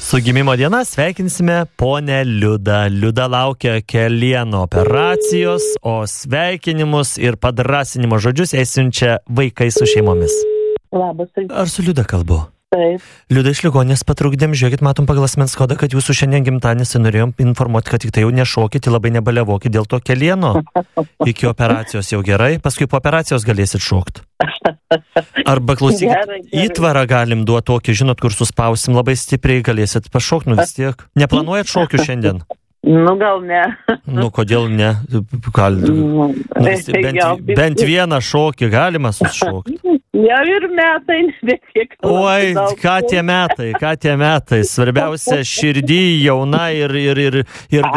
Su gimimo diena sveikinsime ponę Liudą. Liuda laukia kelieno operacijos, o sveikinimus ir padrasinimo žodžius jai siunčia vaikai su šeimomis. Labas. Ar su Liuda kalbu? Taip. Liuda, iš ligonės patrukdėm, žiūrėkit, matom pagal asmens kodą, kad jūsų šiandien gimtadienis, norėjom informuoti, kad tik tai jau nešokit, labai nebaliavokit dėl to kelieno. Iki operacijos jau gerai, paskui po operacijos galėsit šokti. Arba klausykit, Gerai. įtvarą galim duoti tokį, žinot, kur suspausim labai stipriai, galėsit pašokti, vis tiek. Neplanuojat šokių šiandien? Nu, gal ne. Nu, kodėl ne? Bent vieną šokį galima sušokti. Jau ir metai, bet kiek. Oi, ką tie metai. Svarbiausia, širdį jauna ir